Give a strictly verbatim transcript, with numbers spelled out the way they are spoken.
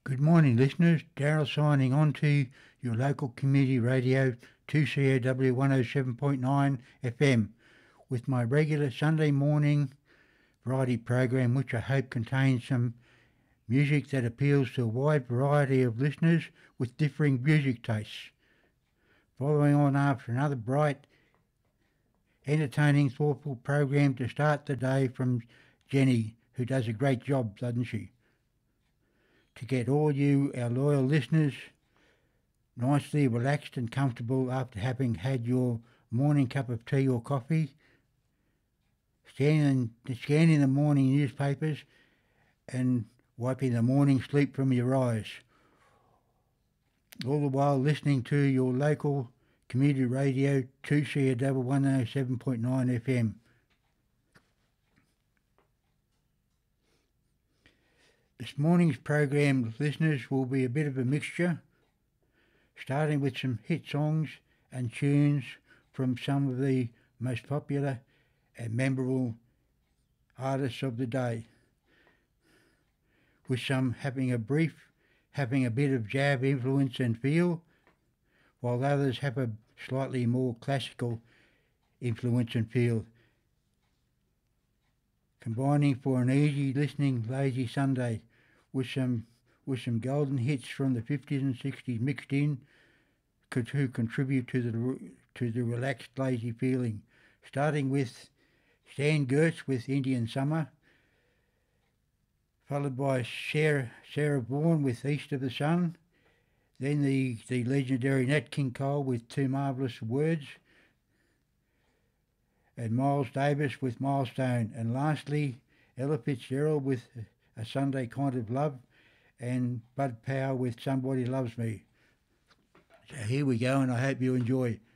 Good morning, listeners. Daryl signing on to your local community radio two C O W one oh seven point nine F M with my regular Sunday morning variety program, which I hope contains some music that appeals to a wide variety of listeners with differing music tastes. Following on after another bright, entertaining, thoughtful program to start the day from Jenny, who does a great job, doesn't she? To get all you, our loyal listeners, nicely relaxed and comfortable after having had your morning cup of tea or coffee, scanning, scanning the morning newspapers and wiping the morning sleep from your eyes, all the while listening to your local community radio two C O W one oh seven point nine F M. This morning's program, listeners, will be a bit of a mixture, starting with some hit songs and tunes from some of the most popular and memorable artists of the day, with some having a brief, having a bit of jazz influence and feel, while others have a slightly more classical influence and feel, combining for an easy listening lazy Sunday with some with some golden hits from the fifties and sixties mixed in to contribute to the to the relaxed lazy feeling, starting with Stan Getz with Indian Summer, followed by Sarah, Sarah Vaughan with East of the Sun, then the, the legendary Nat King Cole with Two Marvellous Words, and Miles Davis with Milestone, and lastly Ella Fitzgerald with A Sunday Kind of Love, and Bud Powell with Somebody Loves Me. So here we go, and I hope you enjoy.